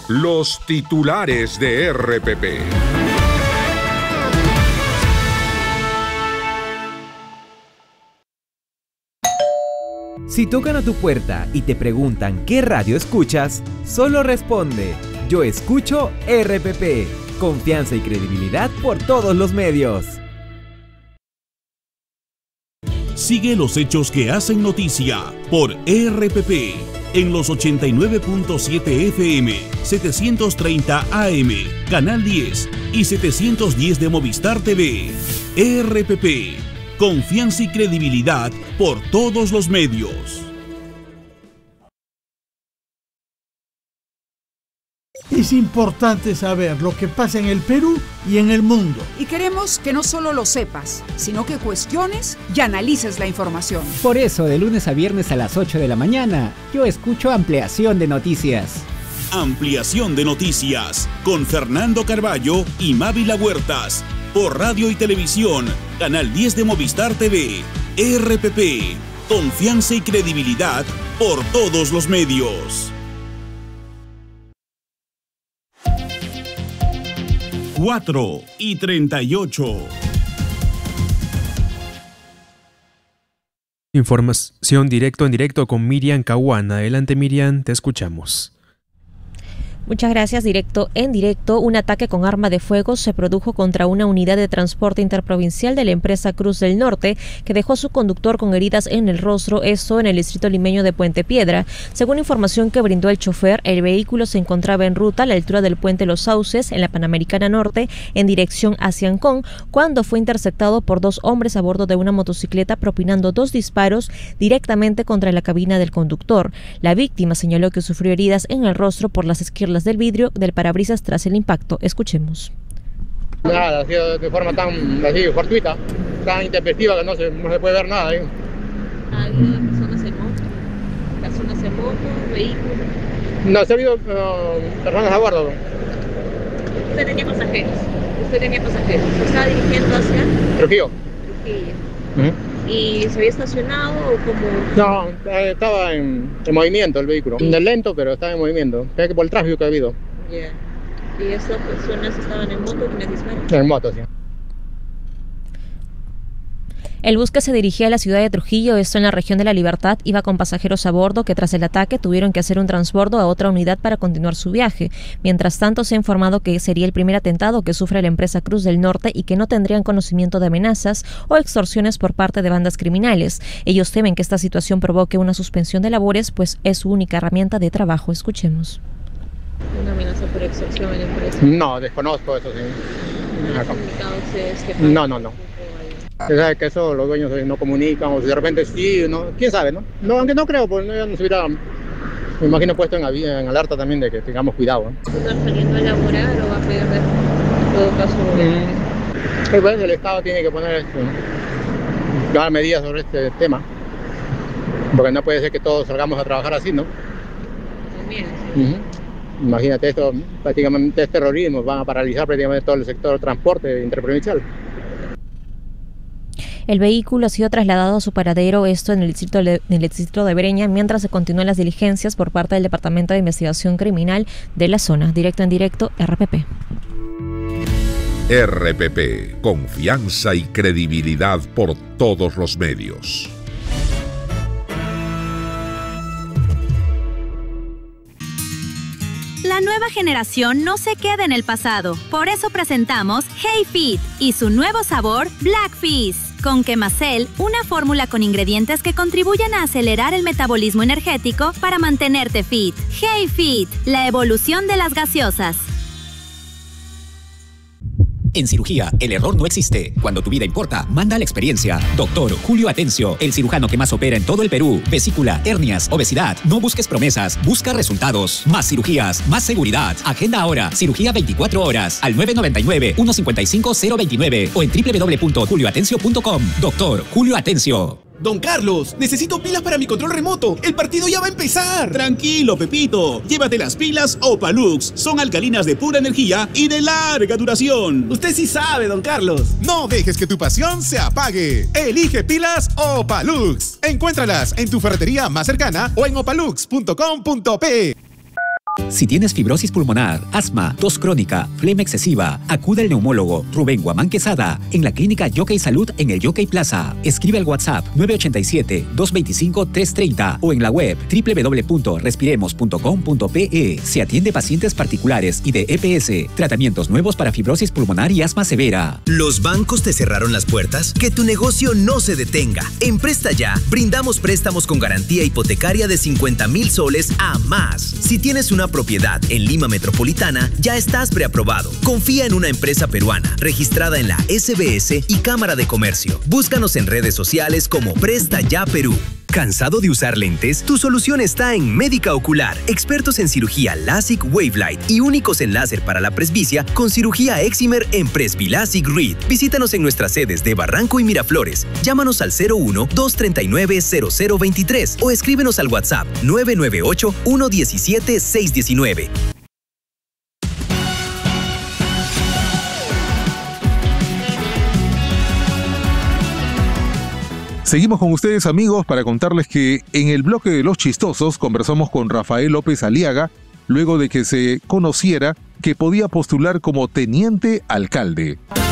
Los titulares de RPP. Si tocan a tu puerta y te preguntan qué radio escuchas, solo responde: yo escucho RPP. Confianza y credibilidad por todos los medios. Sigue los hechos que hacen noticia por RPP en los 89.7 FM, 730 AM, Canal 10 y 710 de Movistar TV. RPP, confianza y credibilidad por todos los medios. Es importante saber lo que pasa en el Perú y en el mundo. Y queremos que no solo lo sepas, sino que cuestiones y analices la información. Por eso, de lunes a viernes a las 8 de la mañana, yo escucho Ampliación de Noticias. Ampliación de Noticias con Fernando Carballo y Mávila Huertas. Por radio y televisión, Canal 10 de Movistar TV. RPP, confianza y credibilidad por todos los medios. 4:38. Información en directo con Miriam Caguán. Adelante, Miriam, te escuchamos. Muchas gracias. En directo, un ataque con arma de fuego se produjo contra una unidad de transporte interprovincial de la empresa Cruz del Norte, que dejó a su conductor con heridas en el rostro, esto en el distrito limeño de Puente Piedra. Según información que brindó el chofer, el vehículo se encontraba en ruta a la altura del puente Los Sauces, en la Panamericana Norte, en dirección hacia Ancón, cuando fue interceptado por dos hombres a bordo de una motocicleta, propinando 2 disparos directamente contra la cabina del conductor. La víctima señaló que sufrió heridas en el rostro por las esquirlas del vidrio del parabrisas tras el impacto. Escuchemos. Nada, ha sido de forma tan así, fortuita, tan intempestiva que no se puede ver nada. ¿Ha habido personas en moto? ¿Personas en moto? ¿Vehículos? No, se ha habido personas a bordo. Usted tenía pasajeros. ¿Se estaba dirigiendo hacia Trujillo. ¿Y se había estacionado o como...? No, estaba en movimiento el vehículo. Lento, pero estaba en movimiento. Es que por el tráfico que ha habido. Yeah. ¿Y estas personas estaban en moto quienes disparan? En moto, sí. El bus que se dirigía a la ciudad de Trujillo, esto en la región de La Libertad, iba con pasajeros a bordo que tras el ataque tuvieron que hacer un transbordo a otra unidad para continuar su viaje. Mientras tanto, se ha informado que sería el primer atentado que sufre la empresa Cruz del Norte y que no tendrían conocimiento de amenazas o extorsiones por parte de bandas criminales. Ellos temen que esta situación provoque una suspensión de labores, pues es su única herramienta de trabajo. Escuchemos. ¿Una amenaza por extorsión en la empresa? No, desconozco eso, sí. ¿No han comunicado ustedes que No. Se sabe que eso los dueños no comunican, o si de repente sí, ¿no? ¿Quién sabe, no? No, aunque no creo, pues no se hubiera, me imagino, puesto en alerta también de que tengamos cuidado, ¿no? ¿Están saliendo a laborar o va a perder en todo caso? Pues el Estado tiene que poner tomar medidas sobre este tema, porque no puede ser que todos salgamos a trabajar así, ¿no? También, sí. Imagínate, esto prácticamente es terrorismo, van a paralizar prácticamente todo el sector del transporte interprovincial. El vehículo ha sido trasladado a su paradero, esto en el distrito de Breña, mientras se continúan las diligencias por parte del Departamento de Investigación Criminal de la zona. En directo, RPP. RPP, confianza y credibilidad por todos los medios. La nueva generación no se queda en el pasado. Por eso presentamos Hey Fit y su nuevo sabor Black Fizz. Con Quemacel, una fórmula con ingredientes que contribuyen a acelerar el metabolismo energético para mantenerte fit. Hey Fit, la evolución de las gaseosas. En cirugía, el error no existe. Cuando tu vida importa, manda la experiencia. Doctor Julio Atencio, el cirujano que más opera en todo el Perú. Vesícula, hernias, obesidad. No busques promesas, busca resultados. Más cirugías, más seguridad. Agenda ahora. Cirugía 24 horas al 999-155-029 o en www.julioatencio.com. Doctor Julio Atencio. Don Carlos, necesito pilas para mi control remoto. El partido ya va a empezar. Tranquilo, Pepito. Llévate las pilas Opalux. Son alcalinas de pura energía y de larga duración. Usted sí sabe, don Carlos. No dejes que tu pasión se apague. Elige pilas Opalux. Encuéntralas en tu ferretería más cercana o en opalux.com.pe. Si tienes fibrosis pulmonar, asma, tos crónica, flema excesiva, acude al neumólogo Rubén Guamán Quesada en la clínica Yockey Salud en el Yockey Plaza. Escribe al WhatsApp 987-225-330 o en la web www.respiremos.com.pe. Se atiende pacientes particulares y de EPS. Tratamientos nuevos para fibrosis pulmonar y asma severa. ¿Los bancos te cerraron las puertas? Que tu negocio no se detenga. En Presta Ya, brindamos préstamos con garantía hipotecaria de 50,000 soles a más. Si tienes una propiedad en Lima Metropolitana, ya estás preaprobado. Confía en una empresa peruana registrada en la SBS y Cámara de Comercio. Búscanos en redes sociales como Presta Ya Perú. ¿Cansado de usar lentes? Tu solución está en Médica Ocular, expertos en cirugía LASIK Wavelight y únicos en láser para la presbicia con cirugía Excimer en Presbilasic Reed. Visítanos en nuestras sedes de Barranco y Miraflores. Llámanos al 01-239-0023 o escríbenos al WhatsApp 998-117-619. Seguimos con ustedes, amigos, para contarles que en el bloque de los chistosos conversamos con Rafael López Aliaga luego de que se conociera que podía postular como teniente alcalde.